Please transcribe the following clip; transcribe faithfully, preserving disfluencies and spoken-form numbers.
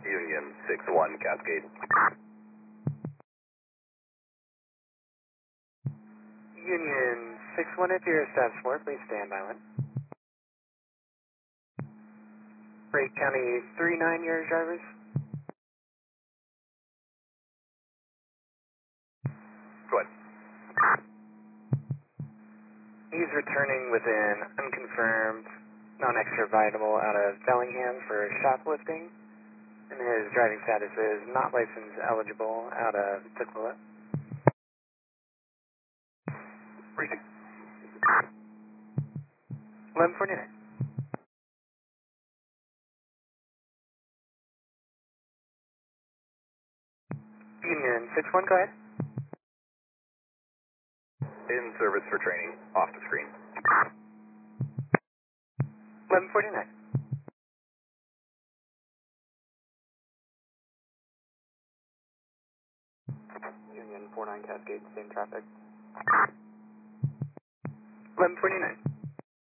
Union six one Cascade. Union six one, if you're status four, please stand by one. Brake County three nine, your drivers. Go ahead. He's returning with an unconfirmed, non-extra viable out of Bellingham for shoplifting, and his driving status is not license eligible out of Tukwila. Precinct. eleven forty-nine. Union six one, go ahead. In service for training. Off the screen. eleven forty-nine. Union four nine Cascade, same traffic. eleven forty-nine.